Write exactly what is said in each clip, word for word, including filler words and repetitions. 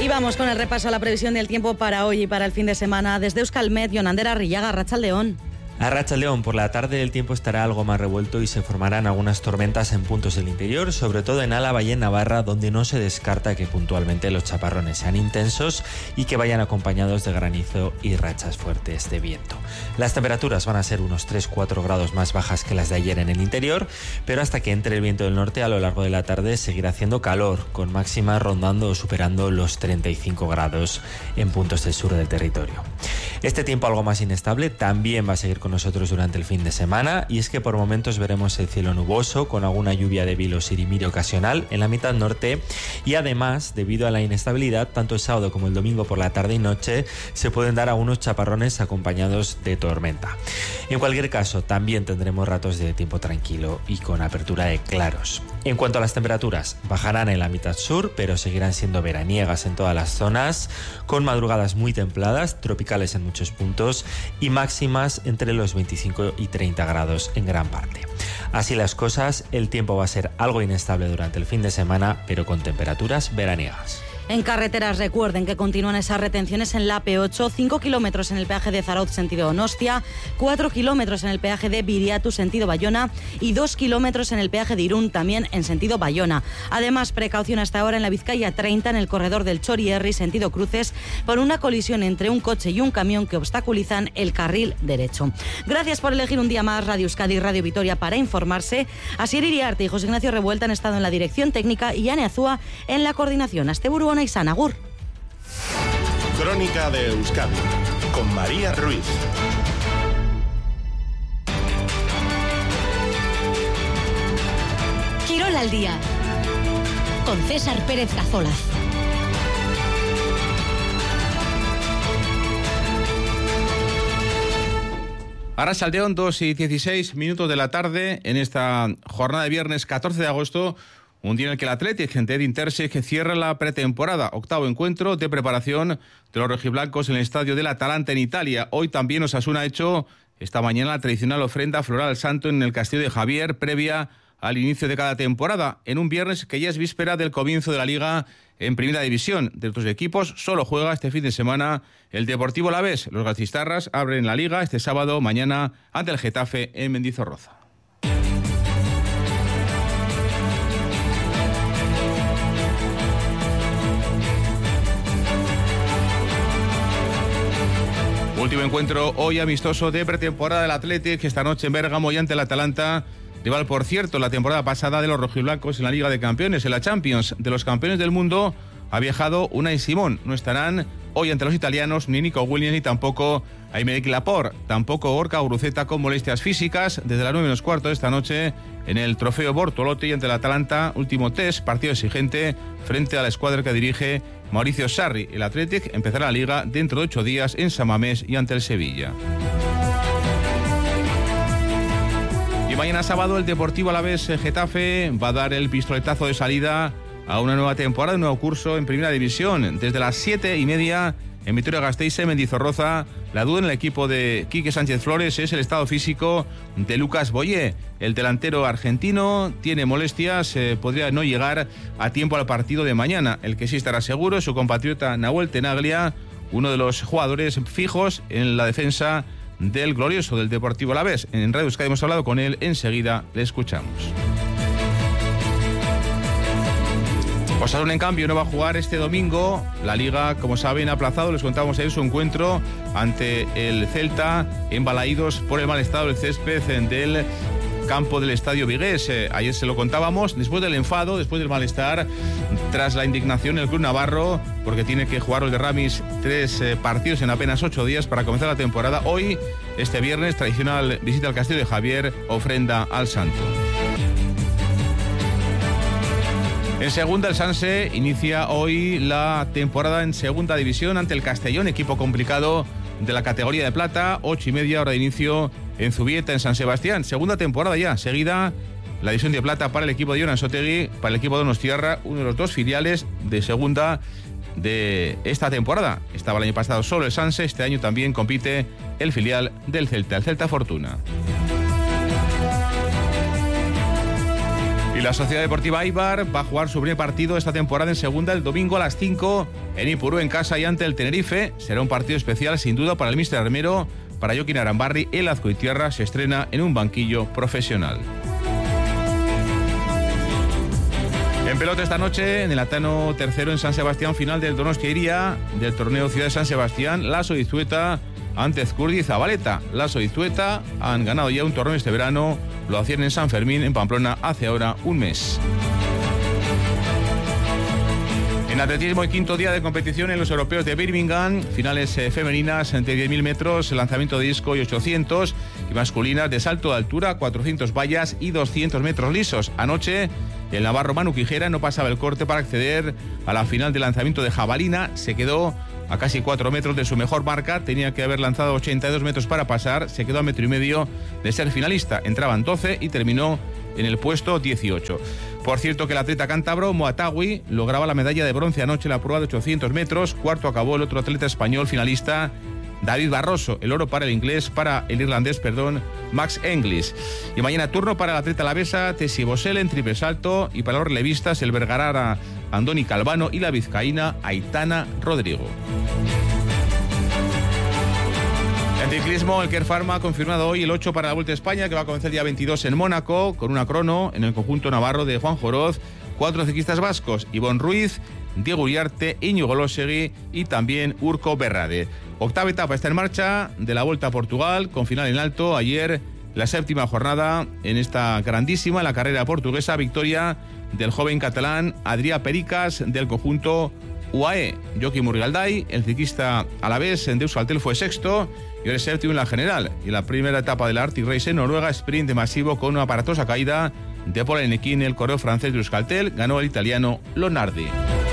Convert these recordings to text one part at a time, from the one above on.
Y vamos con el repaso a la previsión del tiempo para hoy y para el fin de semana. Desde Euskalmet, Yonander Arrillaga, Arratsaldeon. A Arratsaldeon, por la tarde el tiempo estará algo más revuelto y se formarán algunas tormentas en puntos del interior, sobre todo en Álava y en Navarra, donde no se descarta que puntualmente los chaparrones sean intensos y que vayan acompañados de granizo y rachas fuertes de viento. Las temperaturas van a ser unos tres a cuatro grados más bajas que las de ayer en el interior, pero hasta que entre el viento del norte a lo largo de la tarde seguirá haciendo calor, con máximas rondando o superando los treinta y cinco grados en puntos del sur del territorio. Este tiempo algo más inestable también va a seguir con nosotros durante el fin de semana, y es que por momentos veremos el cielo nuboso con alguna lluvia débil o sirimiri ocasional en la mitad norte, y además, debido a la inestabilidad, tanto el sábado como el domingo por la tarde y noche se pueden dar algunos chaparrones acompañados de tormenta. En cualquier caso, también tendremos ratos de tiempo tranquilo y con apertura de claros. En cuanto a las temperaturas, bajarán en la mitad sur, pero seguirán siendo veraniegas en todas las zonas, con madrugadas muy templadas, tropicales en muchos puntos y máximas entre los veinticinco y treinta grados en gran parte. Así las cosas, el tiempo va a ser algo inestable durante el fin de semana, pero con temperaturas veraniegas. En carreteras, recuerden que continúan esas retenciones en la A P ocho, cinco kilómetros en el peaje de Zarautz sentido Donostia, cuatro kilómetros en el peaje de Biriatu sentido Bayona y dos kilómetros en el peaje de Irún también en sentido Bayona. Además, precaución hasta ahora en la Vizcaya treinta en el corredor del Txorierri sentido Cruces por una colisión entre un coche y un camión que obstaculizan el carril derecho. Gracias por elegir un día más Radio Euskadi y Radio Vitoria para informarse. Asier Iriarte y José Ignacio Revuelta han estado en la dirección técnica y Ane Azúa en la coordinación. Asteburu y Sanagur. Crónica de Euskadi con María Ruiz. Quirol al día con César Pérez Cazolaz. Arratsaldeon, dos y dieciséis minutos de la tarde en esta jornada de viernes catorce de agosto. Un día en el que el Athletic de Edin Terzic cierra la pretemporada, octavo encuentro de preparación de los rojiblancos en el estadio del Atalanta en Italia. Hoy también Osasuna ha hecho esta mañana la tradicional ofrenda floral al santo en el Castillo de Javier, previa al inicio de cada temporada, en un viernes que ya es víspera del comienzo de la Liga en Primera División. De otros equipos solo juega este fin de semana el Deportivo Alavés. Los gasteiztarras abren la Liga este sábado mañana ante el Getafe en Mendizorroza. Último encuentro hoy amistoso de pretemporada del Athletic, esta noche en Bérgamo y ante el Atalanta. Rival, por cierto, la temporada pasada de los rojiblancos en la Liga de Campeones, en la Champions de los Campeones del Mundo, ha viajado Unai Simón. No estarán hoy ante los italianos ni Nico Williams ni tampoco Aymeric Laporte, tampoco Gorka Guruceta con molestias físicas. Desde las nueve menos cuarto de esta noche en el Trofeo Bortolotti y ante el Atalanta, último test, partido exigente frente a la escuadra que dirige Mauricio Sarri. El Athletic empezará la Liga dentro de ocho días en San Mamés y ante el Sevilla. Y mañana sábado el Deportivo Alavés Getafe va a dar el pistoletazo de salida a una nueva temporada, un nuevo curso en Primera División. Desde las siete y media en Vitoria-Gasteiz, en Mendizorroza, la duda en el equipo de Quique Sánchez Flores es el estado físico de Lucas Boyé. El delantero argentino tiene molestias, eh, podría no llegar a tiempo al partido de mañana. El que sí estará seguro es su compatriota Nahuel Tenaglia, uno de los jugadores fijos en la defensa del glorioso del Deportivo Alavés. En Radio Euskadi hemos hablado con él, enseguida le escuchamos. Osasuna, en cambio, no va a jugar este domingo. La Liga, como saben, ha aplazado, les contamos ayer, su encuentro ante el Celta en Balaídos por el mal estado del césped del campo del Estadio Vigués. Eh, ayer se lo contábamos, después del enfado, después del malestar, tras la indignación del club navarro, porque tiene que jugar el de Ramis tres eh, partidos en apenas ocho días para comenzar la temporada. Hoy, este viernes, tradicional visita al Castillo de Javier, ofrenda al santo. En segunda, el Sanse inicia hoy la temporada en segunda división ante el Castellón, equipo complicado de la categoría de plata. Ocho y media hora de inicio en Zubieta, en San Sebastián. Segunda temporada ya, seguida la división de plata para el equipo de Jonan Sotegui, para el equipo de Donostiarra, uno de los dos filiales de segunda de esta temporada. Estaba el año pasado solo el Sanse, este año también compite el filial del Celta, el Celta Fortuna. Y la Sociedad Deportiva Eibar va a jugar su primer partido esta temporada en segunda el domingo a las cinco en Ipurú, en casa y ante el Tenerife. Será un partido especial sin duda para el míster Armero. Para Joaquín Arambarri, el Azcoitierra se estrena en un banquillo profesional. En pelota esta noche, en el Atano tercero en San Sebastián, final del Donostia Iria del torneo Ciudad de San Sebastián, Laso y Zueta ante Ezcurdi y Zabaleta. Laso y Zueta han ganado ya un torneo este verano, lo hacían en San Fermín, en Pamplona, hace ahora un mes. En atletismo, el quinto día de competición en los europeos de Birmingham, finales eh, femeninas entre diez mil metros, lanzamiento de disco y ochocientos, y masculinas de salto de altura, cuatrocientos vallas y doscientos metros lisos. Anoche, el navarro Manu Quijera no pasaba el corte para acceder a la final de lanzamiento de jabalina, se quedó a casi cuatro metros de su mejor marca, tenía que haber lanzado ochenta y dos metros para pasar, se quedó a metro y medio de ser finalista, entraban doce y terminó en el puesto dieciocho. Por cierto que el atleta cántabro Moatawi lograba la medalla de bronce anoche en la prueba de ochocientos metros, cuarto acabó el otro atleta español finalista David Barroso, el oro para el inglés, para el irlandés, perdón, Max Englis. Y mañana turno para el atleta alavesa Tessie Bosel en triple salto, y para los relevistas el bergarara Andoni Calvano y la vizcaína Aitana Rodrigo. En ciclismo, el Kern Pharma ha confirmado hoy el ocho para la Vuelta a España, que va a comenzar el día veintidós en Mónaco, con una crono en el conjunto navarro de Juan Joroz, cuatro ciclistas vascos, Ivonne Ruiz, Diego Uriarte, Íñigo Losegui y también Urko Berrade. Octava etapa está en marcha de la Vuelta a Portugal, con final en alto. Ayer, la séptima jornada en esta grandísima, la carrera portuguesa, victoria del joven catalán Adrià Pericas del conjunto U A E. Joaquim Murrialday, el ciclista alavés de Euskaltel, fue sexto y ahora es séptimo en la general. Y la primera etapa de la Arctic Race en Noruega, sprint masivo con una aparatosa caída de Paul Enequín, el corredor francés de Euskaltel, ganó el italiano Lonardi.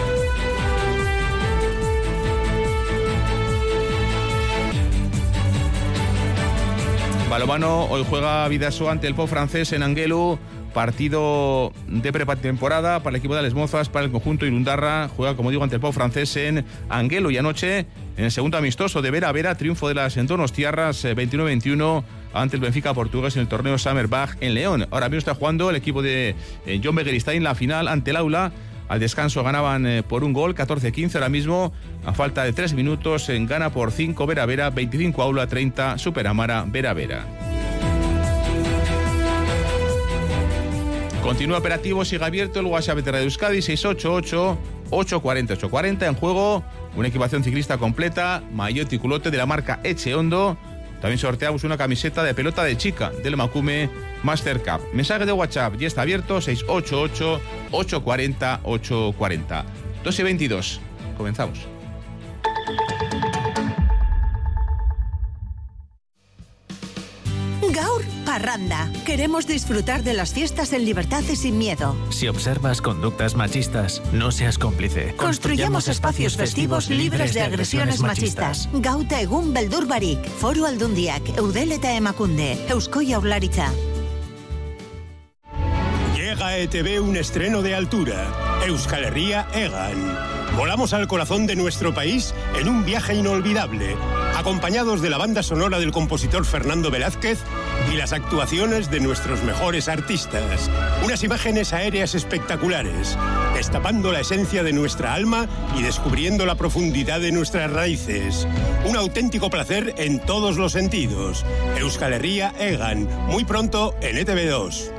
Balonmano, hoy juega Bidasoa ante el Pau francés en Angelu. Partido de pretemporada para el equipo de Alex Mozas, para el conjunto Irundarra. Juega, como digo, ante el Pau francés en Angelu. Y anoche, en el segundo amistoso de Vera a Vera, triunfo de las Donostiarras veintinueve veintiuno ante el Benfica portugués en el torneo Summerbach en León. Ahora mismo está jugando el equipo de eh, John Begeristain la final ante el Aula. Al descanso ganaban eh, por un gol, catorce quince. Ahora mismo, a falta de tres minutos, en gana por cinco Vera a Vera, veinticinco Aula, treinta Superamara Vera a Vera. Continúa operativo, sigue abierto el WhatsApp de Radio Euskadi, seis ocho ocho, ocho cuatro cero, ocho cuatro cero. En juego, una equipación ciclista completa, maillot y culote de la marca Echeondo. También sorteamos una camiseta de pelota de chica del Macume Master Cup. Mensaje de WhatsApp, ya está abierto, seis ocho ocho, ocho cuatro cero, ocho cuatro cero. dos y veintidós. Comenzamos. Gaur Parranda. Queremos disfrutar de las fiestas en libertad y sin miedo. Si observas conductas machistas, no seas cómplice. Construyamos espacios festivos libres de agresiones machistas. Gauta egun beldur barik. Foru Aldundiak, Eudel eta Emakunde, Eusko Jaurlaritza. Llega a E T V un estreno de altura. Euskal Herria Egan. Volamos al corazón de nuestro país en un viaje inolvidable, acompañados de la banda sonora del compositor Fernando Velázquez y las actuaciones de nuestros mejores artistas. Unas imágenes aéreas espectaculares, destapando la esencia de nuestra alma y descubriendo la profundidad de nuestras raíces. Un auténtico placer en todos los sentidos. Euskal Herria Egan, muy pronto en E T V dos.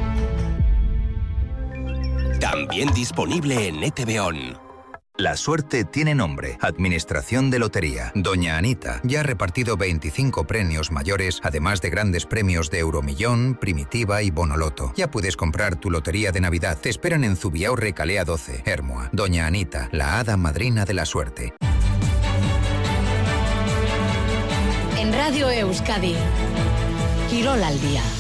También disponible en E T V On. La suerte tiene nombre. Administración de Lotería. Doña Anita ya ha repartido veinticinco premios mayores, además de grandes premios de Euromillón, Primitiva y Bonoloto. Ya puedes comprar tu lotería de Navidad. Te esperan en Zubiaurre, Calea doce, Hermoa. Doña Anita, la hada madrina de la suerte. En Radio Euskadi, Quirol al día.